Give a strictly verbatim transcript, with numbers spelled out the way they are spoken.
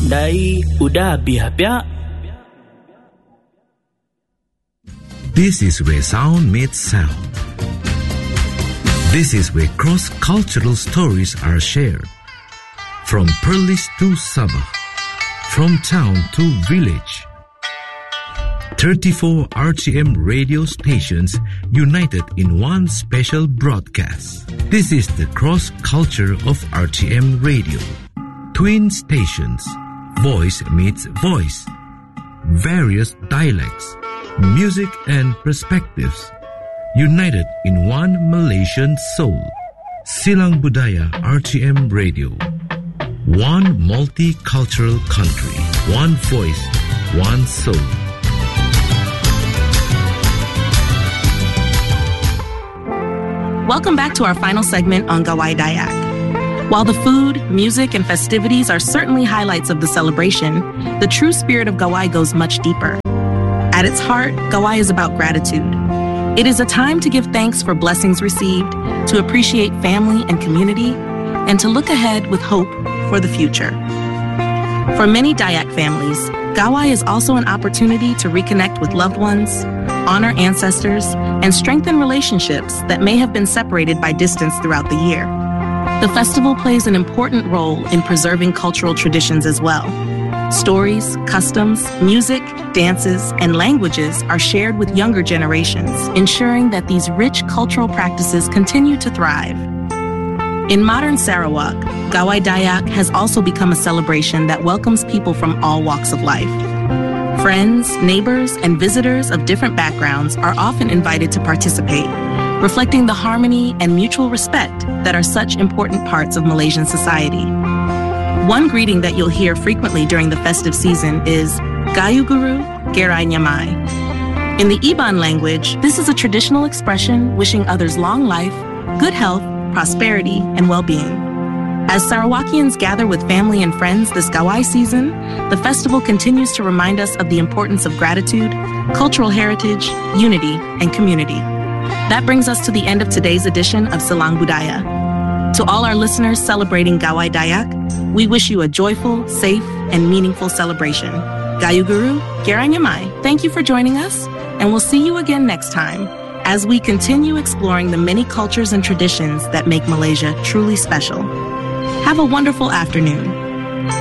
Dai udah bihapya. This is where sound meets sound. This is where cross-cultural stories are shared. From Perlis to Sabah, from town to village. thirty-four R T M radio stations united in one special broadcast. This is the cross-culture of R T M radio. Twin stations, voice meets voice. Various dialects, music and perspectives. United in one Malaysian soul. Silang Budaya R T M Radio. One multicultural country. One voice, one soul. Welcome back to our final segment on Gawai Dayak. While the food, music, and festivities are certainly highlights of the celebration, the true spirit of Gawai goes much deeper. At its heart, Gawai is about gratitude. It is a time to give thanks for blessings received, to appreciate family and community, and to look ahead with hope for the future. For many Dayak families, Gawai is also an opportunity to reconnect with loved ones, honor ancestors, and strengthen relationships that may have been separated by distance throughout the year. The festival plays an important role in preserving cultural traditions as well. Stories, customs, music, dances, and languages are shared with younger generations, ensuring that these rich cultural practices continue to thrive. In modern Sarawak, Gawai Dayak has also become a celebration that welcomes people from all walks of life. Friends, neighbors, and visitors of different backgrounds are often invited to participate, reflecting the harmony and mutual respect that are such important parts of Malaysian society. One greeting that you'll hear frequently during the festive season is Gayu Guru, Gerai Nyamai. In the Iban language, this is a traditional expression wishing others long life, good health, prosperity, and well-being. As Sarawakians gather with family and friends this Gawai season, the festival continues to remind us of the importance of gratitude, cultural heritage, unity, and community. That brings us to the end of today's edition of Silang Budaya. To all our listeners celebrating Gawai Dayak, we wish you a joyful, safe, and meaningful celebration. Gayu Guru, Gerai Nyamai, thank you for joining us, and we'll see you again next time as we continue exploring the many cultures and traditions that make Malaysia truly special. Have a wonderful afternoon.